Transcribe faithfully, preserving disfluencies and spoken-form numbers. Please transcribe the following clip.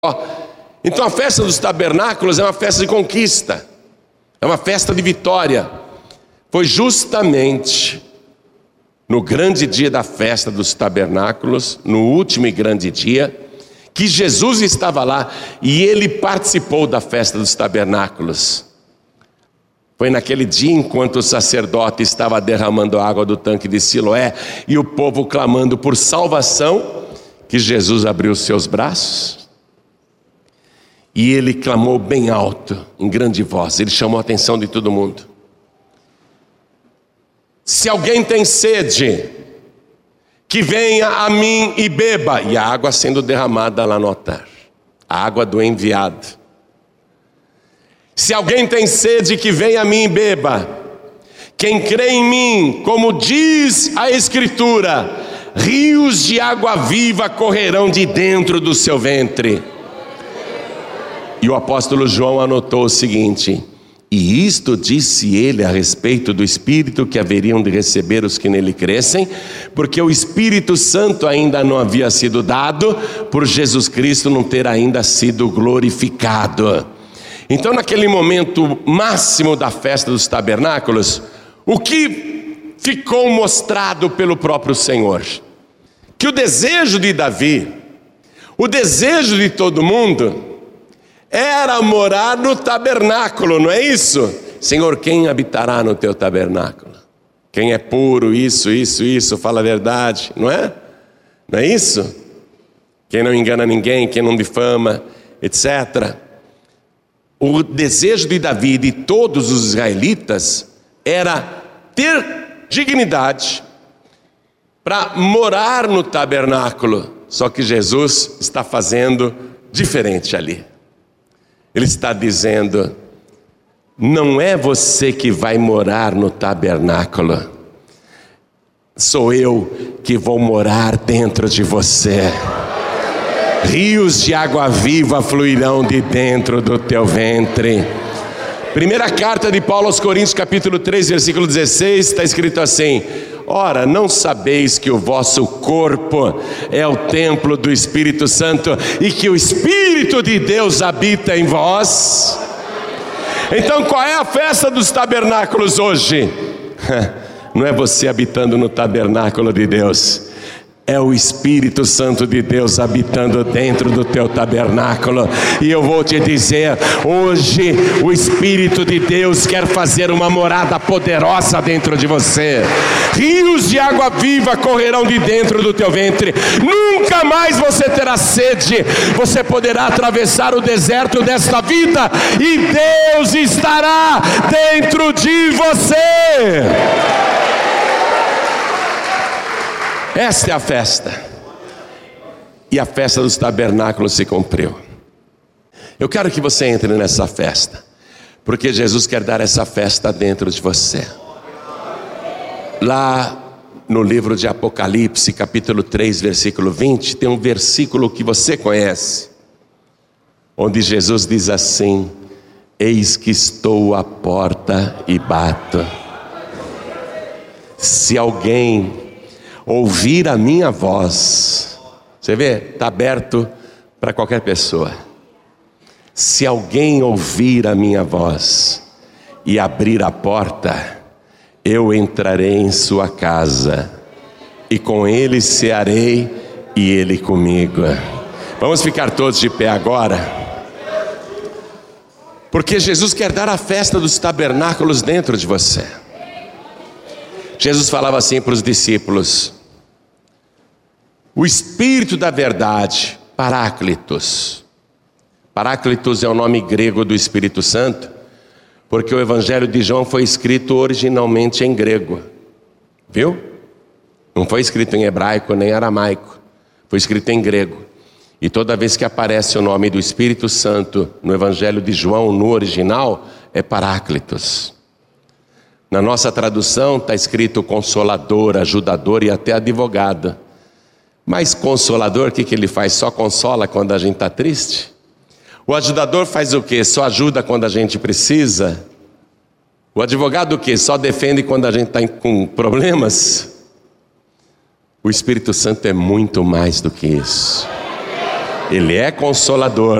Então a festa dos tabernáculos é uma festa de conquista, é uma festa de vitória. Foi justamente no grande dia da festa dos tabernáculos, no último e grande dia, que Jesus estava lá e ele participou da festa dos tabernáculos. Foi naquele dia, enquanto o sacerdote estava derramando a água do tanque de Siloé e o povo clamando por salvação, que Jesus abriu os seus braços e ele clamou bem alto, em grande voz. Ele chamou a atenção de todo mundo. Se alguém tem sede, que venha a mim e beba. E a água sendo derramada lá no altar, a água do enviado. Se alguém tem sede, que venha a mim e beba. Quem crê em mim, como diz a Escritura, rios de água viva correrão de dentro do seu ventre. E o apóstolo João anotou o seguinte: e isto disse ele a respeito do Espírito que haveriam de receber os que nele crescem, porque o Espírito Santo ainda não havia sido dado, por Jesus Cristo não ter ainda sido glorificado. Então, naquele momento máximo da festa dos tabernáculos, o que ficou mostrado pelo próprio Senhor? Que o desejo de Davi, o desejo de todo mundo, era morar no tabernáculo, não é isso? Senhor, quem habitará no teu tabernáculo? Quem é puro, isso, isso, isso, fala a verdade, não é? Não é isso? Quem não engana ninguém, quem não difama, etcétera. O desejo de Davi e de todos os israelitas era ter dignidade para morar no tabernáculo. Só que Jesus está fazendo diferente ali. Ele está dizendo: não é você que vai morar no tabernáculo, sou eu que vou morar dentro de você. Rios de água viva fluirão de dentro do teu ventre. Primeira carta de Paulo aos Coríntios, capítulo três, versículo dezesseis, está escrito assim: ora, não sabeis que o vosso corpo é o templo do Espírito Santo e que o Espírito de Deus habita em vós? Então qual é a festa dos tabernáculos hoje? Não é você habitando no tabernáculo de Deus, é o Espírito Santo de Deus habitando dentro do teu tabernáculo. E eu vou te dizer, hoje o Espírito de Deus quer fazer uma morada poderosa dentro de você. Rios de água viva correrão de dentro do teu ventre. Nunca mais você terá sede. Você poderá atravessar o deserto desta vida e Deus estará dentro de você. Esta é a festa. E a festa dos tabernáculos se cumpriu. Eu quero que você entre nessa festa, porque Jesus quer dar essa festa dentro de você. Lá no livro de Apocalipse, capítulo três, versículo vinte, tem um versículo que você conhece, onde Jesus diz assim: eis que estou à porta e bato. Se alguém ouvir a minha voz, você vê, está aberto para qualquer pessoa. Se alguém ouvir a minha voz e abrir a porta, eu entrarei em sua casa, e com ele cearei e ele comigo. Vamos ficar todos de pé agora, porque Jesus quer dar a festa dos tabernáculos dentro de você. Jesus falava assim para os discípulos: o Espírito da verdade, Paráclitos. Paráclitos é o nome grego do Espírito Santo, porque o Evangelho de João foi escrito originalmente em grego, viu? Não foi escrito em hebraico nem aramaico, foi escrito em grego. E toda vez que aparece o nome do Espírito Santo no Evangelho de João, no original, é Paráclitos. Na nossa tradução está escrito Consolador, Ajudador e até Advogado. Mas Consolador, o que, que ele faz? Só consola quando a gente está triste? O ajudador faz o quê? Só ajuda quando a gente precisa? O advogado o quê? Só defende quando a gente está com problemas? O Espírito Santo é muito mais do que isso. Ele é consolador.